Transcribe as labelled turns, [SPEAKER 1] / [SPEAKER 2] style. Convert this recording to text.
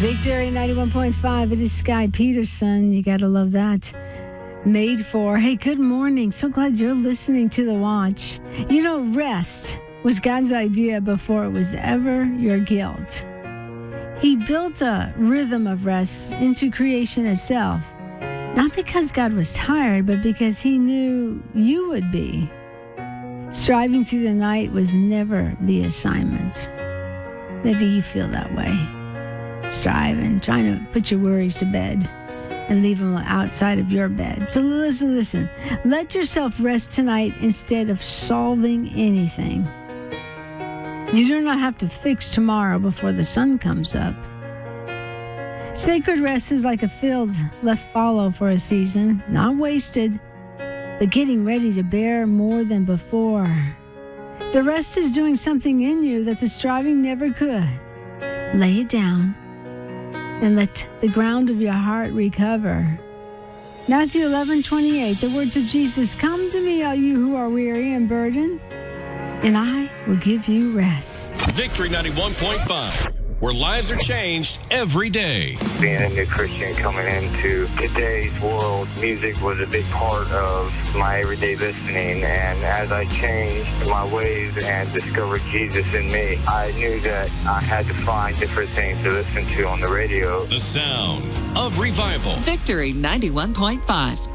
[SPEAKER 1] Victory 91.5. It is Sky Peterson. You got to love that. Made for. Hey, good morning. So glad you're listening to The Watch. You know, rest was God's idea before it was ever your guilt. He built a rhythm of rest into creation itself. Not because God was tired, but because he knew you would be. Striving through the night was never the assignment. Maybe you feel that way. Striving, trying to put your worries to bed and leave them outside of your bed. So listen. Let yourself rest tonight instead of solving anything. You do not have to fix tomorrow before the sun comes up. Sacred rest is like a field left fallow for a season, not wasted, but getting ready to bear more than before. The rest is doing something in you that the striving never could. Lay it down and let the ground of your heart recover. Matthew 11:28, the words of Jesus, "Come to me, all you who are weary and burdened, and I will give you rest."
[SPEAKER 2] Victory 91.5, where lives are changed every day.
[SPEAKER 3] Being a new Christian coming into today's world, music was a big part of my everyday listening, and as I changed my ways and discovered Jesus in me, I knew that I had to find different things to listen to on the radio.
[SPEAKER 2] The sound of revival.
[SPEAKER 4] Victory 91.5.